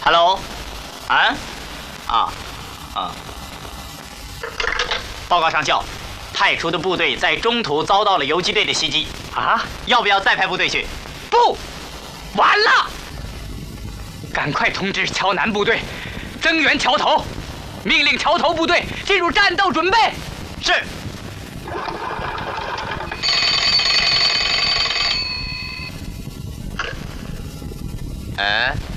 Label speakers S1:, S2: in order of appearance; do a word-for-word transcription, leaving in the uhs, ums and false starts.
S1: Hello， 啊，啊，啊，报告上校，派出的部队在中途遭到了游击队的袭击。啊，要不要再派部队去？不，完了！赶快通知桥南部队，增援桥头，命令桥头部队进入战斗准备。是。哎。